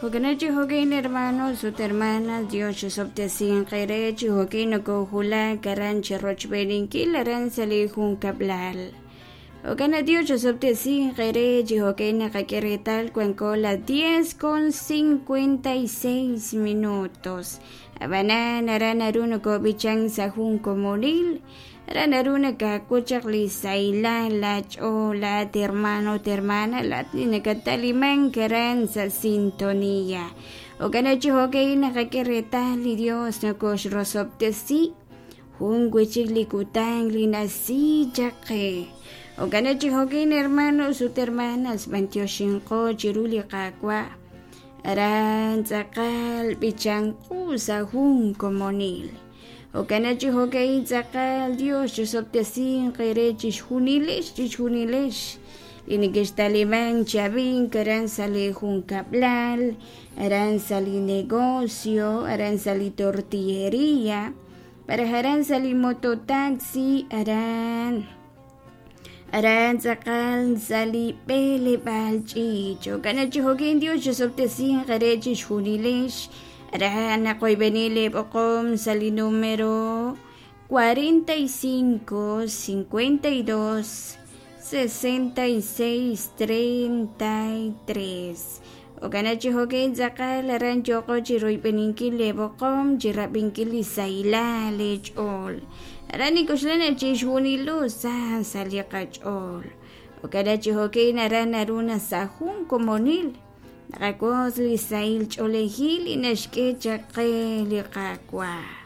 Hoganachi hogain hermanos, sus hermanas, Dios obtecin qerechi hogain kohula karanchi rochberinki laran salihun kablal. Hogana Dios obtecin qerechi hogain qaqueretal cuencola 10:56. Abanan aranaruna kobichan sahun comunil. Ranaruna kakuchak lisaila lach o la hermano hermana la tinakataliman karan sa sintonía. O ganachi hogay nakakereta li Dios na kosh rosoptesi hungwichik likutang linasi jake. O ganachi hogay hermanos ut hermanas 25 chiruli kakwa. Aran sakal bichanku sa hun comunil. O kanachi hogay zakal Dios obtecin qerechish hunilesh linigesh taliman chabin karan sali jun kablal aran sali negocio aran sali tortillería para aran sali mototaxi aran zakal sali pele balchicho kanachi hogay Dios obtecin qerechish hunilesh Arana ko'y benile pokom sali número 45 52 66 33. O ganachi hogay zakal aran joko jiroy beninkile pokom jirabinkili saila lechol. Arani kuslana jishunilo sa saliakachol. O ganachi hogay naran aruna sahun komonil. Nakakos li sail cholehil inashke chakeli kakwa.